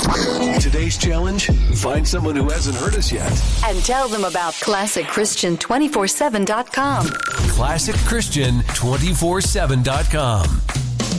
Today's challenge, find someone who hasn't heard us yet. And tell them about ClassicChristian247.com. ClassicChristian247.com.